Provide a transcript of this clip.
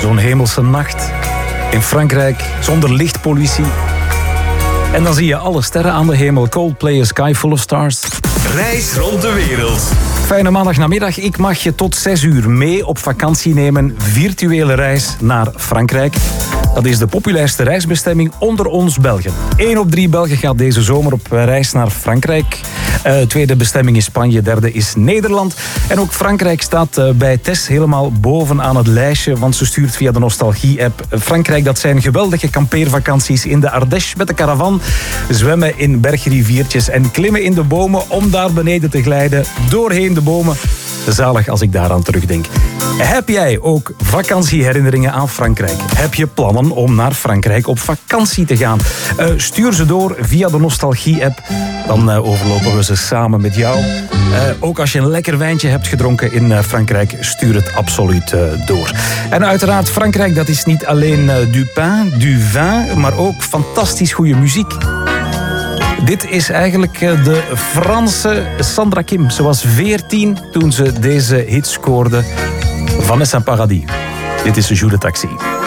Zo'n hemelse nacht in Frankrijk, zonder lichtpolitie. En dan zie je alle sterren aan de hemel. Coldplay, A Sky Full of Stars. Reis rond de wereld. Fijne maandagnamiddag. Ik mag je tot 6 uur mee op vakantie nemen. Virtuele reis naar Frankrijk. Dat is de populairste reisbestemming onder ons Belgen. 1 op 3 Belgen gaat deze zomer op reis naar Frankrijk. Tweede bestemming is Spanje, derde is Nederland. En ook Frankrijk staat bij Tess helemaal bovenaan het lijstje, want ze stuurt via de Nostalgie-app. Frankrijk, dat zijn geweldige kampeervakanties in de Ardèche met de caravan, zwemmen in bergriviertjes en klimmen in de bomen om daar beneden te glijden, doorheen de bomen. Zalig als ik daaraan terugdenk. Heb jij ook vakantieherinneringen aan Frankrijk? Heb je plannen om naar Frankrijk op vakantie te gaan? Stuur ze door via de Nostalgie-app. Dan overlopen we ze samen met jou. Ook als je een lekker wijntje hebt gedronken in Frankrijk, stuur het absoluut door. En uiteraard, Frankrijk, dat is niet alleen du pain, du vin, maar ook fantastisch goede muziek. Dit is eigenlijk de Franse Sandra Kim. Ze was 14 toen ze deze hit scoorde. Vanessa Paradis. Dit is Joue de Taxi.